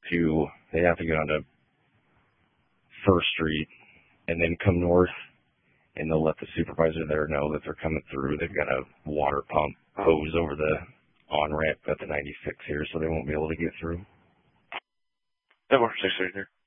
they have to get onto First Street and then come north, and they'll let the supervisor there know that they're coming through. They've got a water pump hose over the on-ramp at the 96 here, so they won't be able to get through. That works. Thanks, sir.